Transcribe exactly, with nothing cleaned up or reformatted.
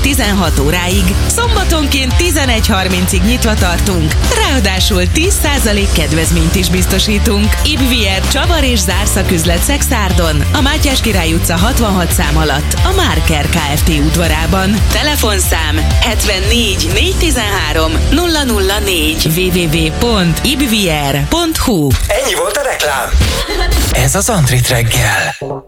tizenhat óráig, szombatonként tizenegy harmincig nyitva tartunk, ráadásul tíz százalék kedvezményt is biztosítunk. Ibvier Csavar és Zárszak üzlet Szexárdon, a Mátyás Király utca hatvanhat szám alatt, a Márker Kft. Udvarában. Telefonszám hetvennégy négyszáztizenhárom nulla nulla négy double-u double-u double-u pont ibvier pont hu. Ennyi volt a reklám. Ez az Andrit reggel.